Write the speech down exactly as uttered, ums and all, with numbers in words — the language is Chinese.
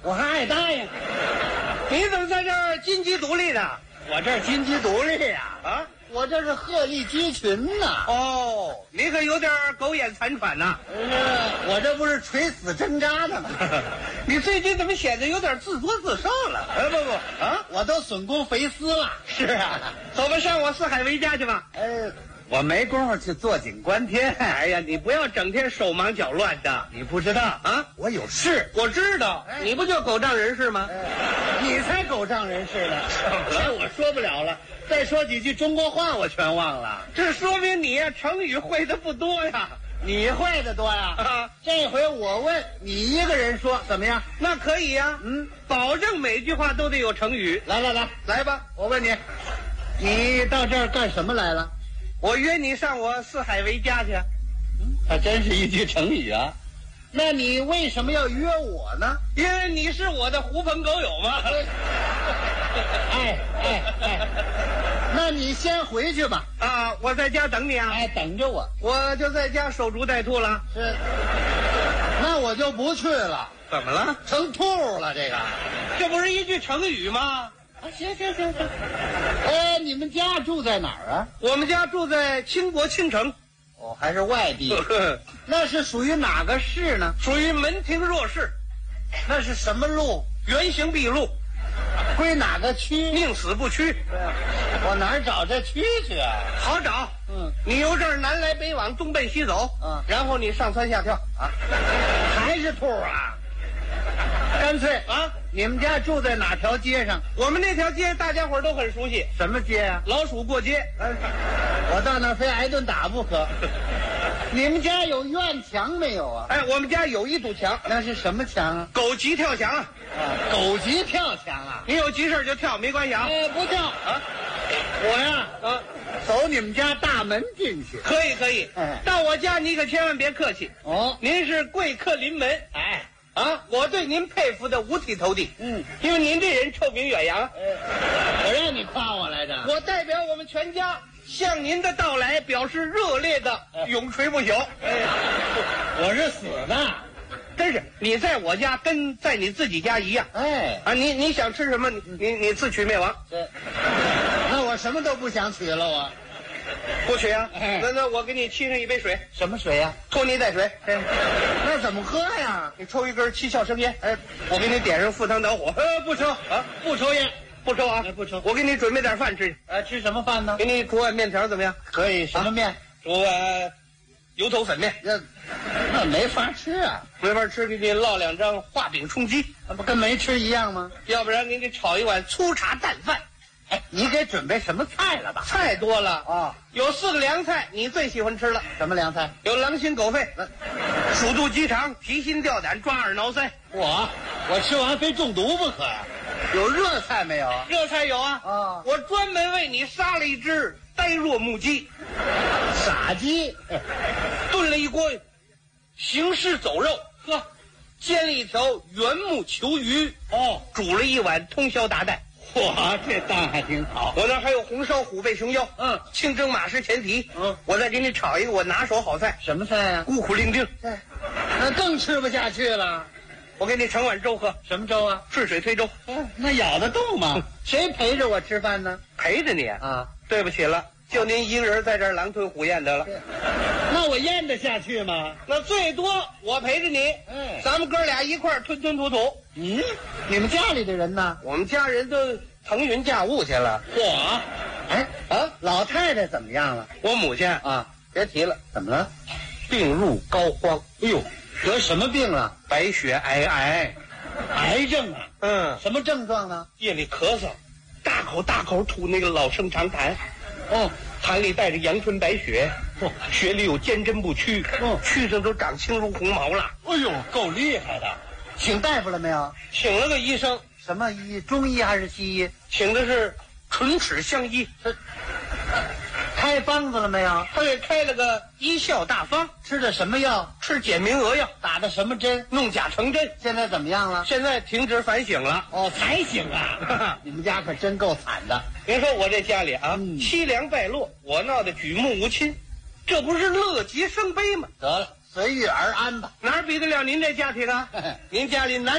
我还爱答应。 你怎么在这儿金鸡独立呢？ 我这金鸡独立呀！ 啊， 我这是鹤立鸡群呐！ 哦，你可有点狗眼残喘呐！ 呃，我这不是垂死挣扎呢吗？ 你最近怎么显得有点自作自受了？ 哎，不不啊，我都损公肥私了。 是啊，走吧，上我四海为家去吧。 哎，我没工夫去坐井观天。 哎呀，你不要整天手忙脚乱的。 你不知道啊， 我有事。 我知道， 哎、 你不就狗仗人势吗？ 哎、你才狗仗人势呢！这我说不了了。再说几句中国话，我全忘了。 这说明你呀，成语会的不多呀。 你会的多呀。 啊， 这回我问你一个人说怎么样？ 那可以呀。 嗯， 保证每句话都得有成语。 来来来来吧， 我问你，你到这儿干什么来了？ 我约你上我四海为家去。 嗯，还真是一句成语啊。那你为什么要约我呢？ 因为你是我的狐朋狗友嘛。 哎哎哎，那你先回去吧。 啊，我在家等你啊。 哎，等着我。 我就在家守株待兔了。 是。那我就不去了。 怎么了？ 成兔了这个。 这不是一句成语吗？ 啊，行行行行。哎，你们家住在哪儿啊？ 我们家住在倾国倾城。 哦，还是外地。那是属于哪个市呢？ 属于门庭若市。 那是什么路？ 原形毕露。 归哪个区？ 宁死不屈。 我哪儿找这区去啊？ 好找。 嗯， 你由这儿南来北往，东奔西走。 嗯， 然后你上蹿下跳啊， 还是兔啊？干脆啊， 你们家住在哪条街上？ 我们那条街大家伙都很熟悉。 什么街啊？ 老鼠过街。 哎，我到那儿非挨顿打不可。你们家有院墙没有啊？ 哎，我们家有一堵墙。 那是什么墙啊？ 狗急跳墙啊！ 啊，狗急跳墙啊！ 你有急事就跳，没关系啊。 哎，不跳啊！我呀， 啊， 走你们家大门进去。 可以可以。 哎， 到我家你可千万别客气哦。 您是贵客临门。 哎， 啊，我对您佩服的五体投地。 嗯， 因为您这人臭名远扬。 哎，我让你夸我来着。 我代表我们全家向您的到来表示热烈的永垂不朽。 哎，我是死的。 真是，你在我家跟在你自己家一样。 哎， 啊，你你想吃什么？你你你自取灭亡。 对，那我什么都不想取了，我不取啊？ 哎， 那那我给你沏上一杯水。 什么水呀？ 拖泥带水。 哎，那怎么喝呀？ 你抽一根七窍生烟。 哎， 我给你点上赴汤蹈火。 呃，不抽啊，不抽烟， 不抽啊， 不抽。 我给你准备点饭吃。 呃，吃什么饭呢？ 给你煮碗面条怎么样？ 可以，什么面？ 煮碗油头粉面。 那那没法吃啊， 没法吃，给你烙两张画饼充饥， 那不跟没吃一样吗？ 要不然给你炒一碗粗茶淡饭。 哎，你给准备什么菜了吧？ 菜多了啊， 有四个凉菜，你最喜欢吃了。 什么凉菜？ 有狼心狗肺、鼠肚鸡肠、提心吊胆、抓耳挠腮。 我我吃完非中毒不可呀。有热菜没有？ 热菜有啊。 啊， 我专门为你杀了一只呆若木鸡， 傻鸡， 炖了一锅行尸走肉，呵，煎了一条圆木球鱼， 哦， 煮了一碗通宵达旦。 嚯，这蛋还挺好。 我那儿还有红烧虎背熊腰， 嗯， 清蒸马氏前蹄， 嗯， 我再给你炒一个我拿手好菜。 什么菜呀？ 孤苦伶仃。 哎，那更吃不下去了。 我给你盛碗粥喝。 什么粥啊？ 顺水推舟。 嗯，那咬得动吗？谁陪着我吃饭呢？ 陪着你啊？ 对不起了，就您一个人在这儿狼吞虎咽得了。 那我咽得下去吗？ 那最多我陪着你， 哎， 咱们哥俩一块儿吞吞吐吐。 嗯，你们家里的人呢？ 我们家人都腾云驾雾去了。 嚯，哎啊，老太太怎么样了？ 我母亲啊， 别提了， 怎么了？ 病入膏肓。 哎呦，得什么病了？ 白血皑皑， 癌症啊？ 嗯， 什么症状呢？ 夜里咳嗽，大口大口吐那个老生常谈。 哦， 痰里带着阳春白雪， 哦， 血里有坚针不屈， 哦， 蛆上都长青如红毛了。 哎呦，够厉害的！请大夫了没有？ 请了个医生。 什么医？中医还是西医？ 请的是唇齿相依。 开方子了没有？ 他给开了个医效大方。 吃的什么药？ 吃简明额药。 打的什么针？ 弄假成真。 现在怎么样了？ 现在停止反省了。 哦，才醒啊！你们家可真够惨的。 您说我这家里啊， 嗯， 凄凉败落，我闹得举目无亲，这不是乐极生悲吗？ 得了，随遇而安吧。 哪比得了您这家庭啊？您家里男